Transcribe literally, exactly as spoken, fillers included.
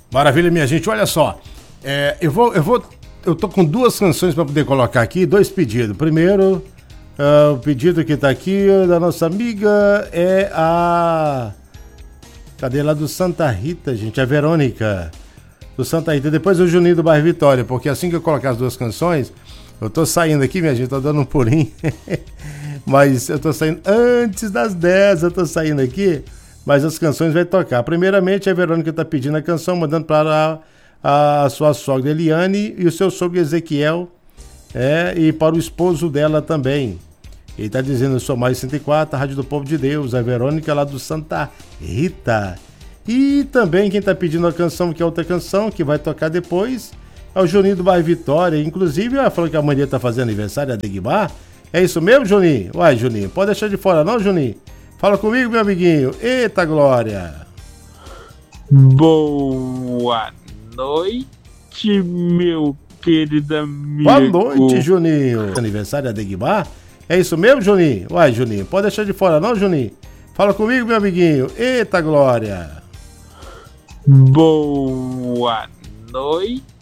Maravilha, minha gente. Olha só, é, eu vou, eu vou, eu tô com duas canções para poder colocar aqui, dois pedidos. Primeiro, uh, o pedido que tá aqui da nossa amiga é a... Cadê lá do Santa Rita, gente? A Verônica, do Santa Rita. Depois o Juninho do Bairro Vitória, porque assim que eu colocar as duas canções, eu tô saindo aqui, minha gente, tô dando um pulinho. Mas eu tô saindo antes das dez, eu tô saindo aqui, mas as canções vai tocar. Primeiramente, a Verônica tá pedindo a canção, mandando para a, a sua sogra Eliane e o seu sogro Ezequiel, é, e para o esposo dela também. Ele tá dizendo, eu sou mais cento e quatro, a Rádio do Povo de Deus, a Verônica lá do Santa Rita. E também quem tá pedindo a canção, que é outra canção, que vai tocar depois, é o Juninho do Bairro Vitória. Inclusive, ela falou que a mãe dele tá fazendo aniversário, a Degmar. É isso mesmo, Juninho? Uai, Juninho, pode deixar de fora não, Juninho? Fala comigo, meu amiguinho. Eita, Glória. Boa noite, meu querido amigo. Boa noite, Juninho. Aniversário da Degmar? É isso mesmo, Juninho? Uai, Juninho, pode deixar de fora não, Juninho? Fala comigo, meu amiguinho. Eita, Glória. Boa noite.